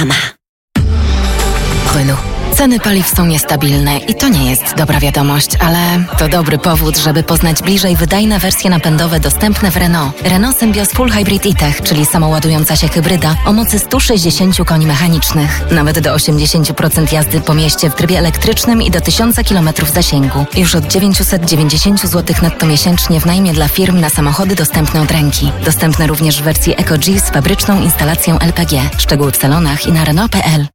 Renault. Ceny paliw są niestabilne i to nie jest dobra wiadomość, ale to dobry powód, żeby poznać bliżej wydajne wersje napędowe dostępne w Renault. Renault Symbioz Full Hybrid E-Tech, czyli samoładująca się hybryda o mocy 160 koni mechanicznych. Nawet do 80% jazdy po mieście w trybie elektrycznym i do 1000 km zasięgu. Już od 990 zł netto miesięcznie w najmie dla firm na samochody dostępne od ręki. Dostępne również w wersji Eco G z fabryczną instalacją LPG. Szczegóły w salonach i na Renault.pl.